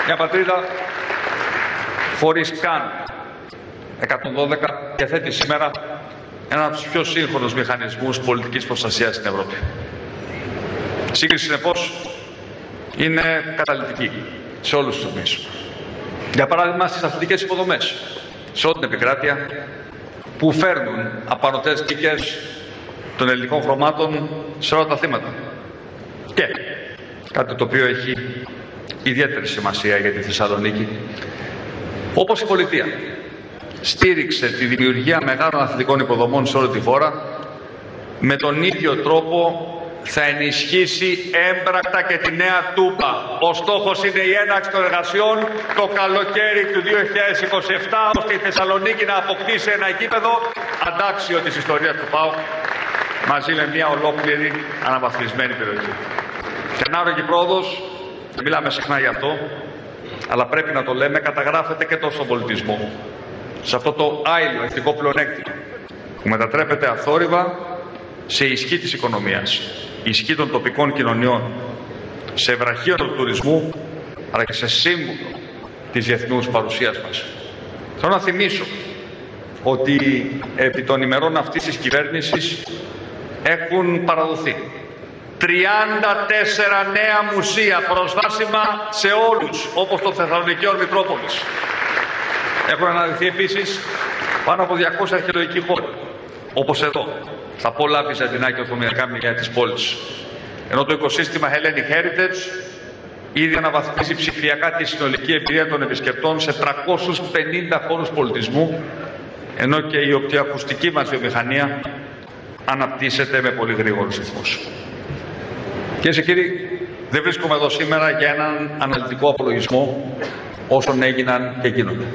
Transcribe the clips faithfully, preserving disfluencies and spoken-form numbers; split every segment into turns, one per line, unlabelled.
Μια πατρίδα χωρίς καν εκατόν δώδεκα διαθέτει σήμερα ένα από τους πιο σύγχρονους μηχανισμούς πολιτικής προστασίας στην Ευρώπη. Η σύγκριση, συνεπώς, είναι καταλυτική σε όλους τους τομείς. Για παράδειγμα, στις αθλητικές υποδομές, σε όλη την επικράτεια, που φέρνουν απανωτές δίκες των ελληνικών χρωμάτων σε όλα τα θύματα. Και κάτι το οποίο έχει ιδιαίτερη σημασία για τη Θεσσαλονίκη, όπως η πολιτεία στήριξε τη δημιουργία μεγάλων αθλητικών υποδομών σε όλη τη χώρα, με τον ίδιο τρόπο θα ενισχύσει έμπρακτα και τη νέα Τούμπα. Ο στόχος είναι η έναρξη των εργασιών το καλοκαίρι του δύο χιλιάδες είκοσι επτά, ώστε η Θεσσαλονίκη να αποκτήσει ένα γήπεδο αντάξιο της ιστορίας του ΠΑΟΚ, μαζί με μια ολόκληρη αναβαθμισμένη περιοχή. Και ανάλογη πρόοδος, μιλάμε συχνά γι' αυτό, αλλά πρέπει να το λέμε, καταγράφεται και τόσο στον πολιτισμό. Σε αυτό το άειλο εθνικό πλεονέκτημα που μετατρέπεται αθόρυβα σε ισχύ της οικονομίας, ισχύ των τοπικών κοινωνιών, σε ευραχείο του τουρισμού, αλλά και σε σύμβουλο της διεθνούς παρουσίας μας. Θέλω να θυμίσω ότι επί των ημερών αυτής της κυβέρνησης έχουν παραδοθεί τριάντα τέσσερα νέα μουσεία προσβάσιμα σε όλους, όπως το Θεσσαλονικαίος Μητρόπολης. Έχουν αναδειχθεί επίσης πάνω από διακόσια αρχαιολογικοί χώροι, όπως εδώ, στα πολλά βυζαντινά και οθωμανικά μνημεία της πόλης. Ενώ το οικοσύστημα Hellenic Heritage ήδη αναβαθμίζει ψηφιακά τη συνολική εμπειρία των επισκεπτών σε τριακόσιους πενήντα χώρους πολιτισμού, ενώ και η οπτικοακουστική μας βιομηχανία αναπτύσσεται με πολύ γρήγορους ρυθμούς. Κυρίες και κύριοι, δεν βρίσκομαι εδώ σήμερα για έναν αναλυτικό απολογισμό όσων έγιναν και γίνονται.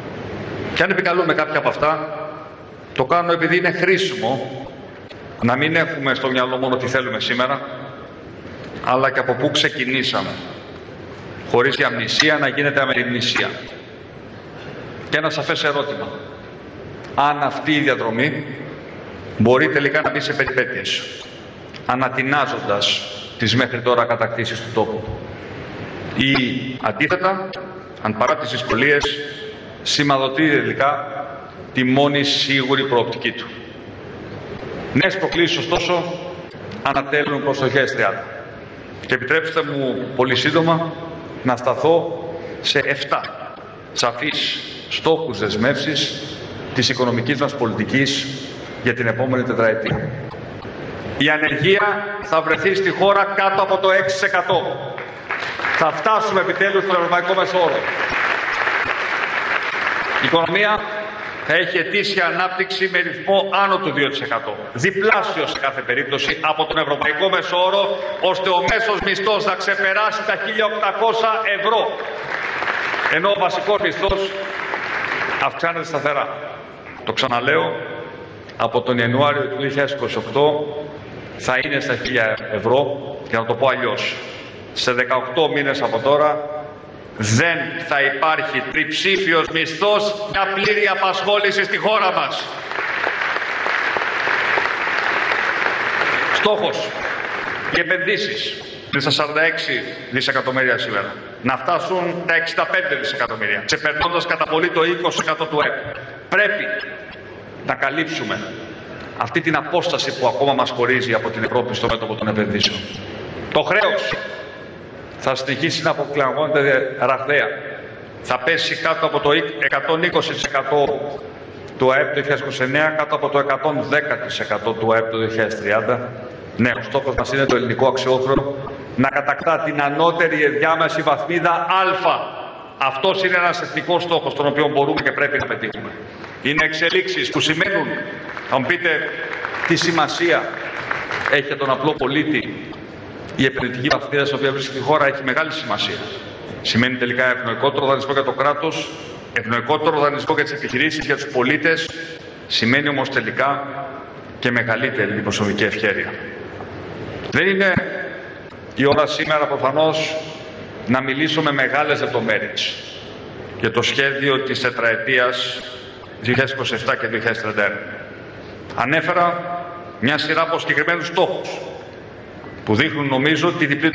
Και αν επικαλούμε κάποια από αυτά, το κάνω επειδή είναι χρήσιμο να μην έχουμε στο μυαλό μόνο τι θέλουμε σήμερα, αλλά και από πού ξεκινήσαμε, χωρίς η αμνησία να γίνεται αμεριμνησία. Και ένα σαφές ερώτημα: αν αυτή η διαδρομή μπορεί τελικά να μπει σε περιπέτειες, ανατινάζοντας τις μέχρι τώρα κατακτήσεις του τόπου, ή αντίθετα, αν παρά τις δυσκολίες σηματοδοτεί τελικά τη μόνη σίγουρη προοπτική του. Νέες προκλήσεις, ωστόσο, ανατέλουν προς το χίλια τριάντα. Και επιτρέψτε μου πολύ σύντομα να σταθώ σε εφτά σαφείς στόχους δεσμεύσεις της οικονομικής μας πολιτικής για την επόμενη τετραετία. Η ανεργία θα βρεθεί στη χώρα κάτω από το έξι τοις εκατό. Θα φτάσουμε επιτέλους στον ευρωπαϊκό μέσο όρο. Η οικονομία θα έχει ετήσια ανάπτυξη με ρυθμό άνω του δύο τοις εκατό. Διπλάσιο σε κάθε περίπτωση από τον ευρωπαϊκό μέσο όρο, ώστε ο μέσος μισθός να ξεπεράσει τα χίλια οκτακόσια ευρώ. Ενώ ο βασικός μισθός αυξάνεται σταθερά. Το ξαναλέω, από τον Ιανουάριο του δύο χιλιάδες είκοσι οκτώ θα είναι στα χίλια ευρώ, και να το πω αλλιώς, σε δεκαοκτώ μήνες από τώρα δεν θα υπάρχει τριψήφιος μισθός για πλήρη απασχόληση στη χώρα μας. Στόχος: οι επενδύσεις είναι στα σαράντα έξι δισεκατομμύρια σήμερα, να φτάσουν τα εξήντα πέντε δισεκατομμύρια, ξεπερνώντας κατά πολύ το είκοσι τοις εκατό του ΕΠ. Πρέπει να καλύψουμε αυτή την απόσταση που ακόμα μας χωρίζει από την Ευρώπη στο μέτωπο των επενδύσεων. Το χρέος θα συνεχίσει να αποκλιμακώνεται ραγδαία. Θα πέσει κάτω από το εκατόν είκοσι τοις εκατό του ΑΕΠ το δύο χιλιάδες είκοσι εννέα, κάτω από το εκατόν δέκα τοις εκατό του ΑΕΠ το δύο χιλιάδες τριάντα. Ναι, ο στόχος μας είναι το ελληνικό αξιόχρεο να κατακτά την ανώτερη ενδιάμεση βαθμίδα Α. Αυτός είναι ένας εθνικός στόχος, τον οποίο μπορούμε και πρέπει να πετύχουμε. Είναι εξελίξεις που σημαίνουν, θα μου πείτε, τι σημασία έχει για τον απλό πολίτη η επενδυτική βαθμίδα στην οποία βρίσκεται η χώρα. Έχει μεγάλη σημασία. Σημαίνει τελικά ευνοϊκότερο δανεισμό για το κράτος, ευνοϊκότερο δανεισμό για τις επιχειρήσεις, για τους πολίτες. Σημαίνει όμως τελικά και μεγαλύτερη προσωπική ευχέρεια. Δεν είναι η ώρα σήμερα προφανώς να μιλήσω με μεγάλες λεπτομέρειες για το σχέδιο της τετραετίας δύο χιλιάδες είκοσι επτά και δύο χιλιάδες τριάντα ένα. Ανέφερα μια σειρά από συγκεκριμένους στόχους που δείχνουν, νομίζω, τη διπλή